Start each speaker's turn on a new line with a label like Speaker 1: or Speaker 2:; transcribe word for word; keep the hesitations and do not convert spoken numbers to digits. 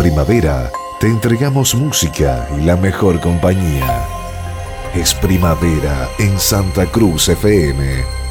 Speaker 1: primavera te entregamos música y la mejor compañía. Es primavera en Santa Cruz F M.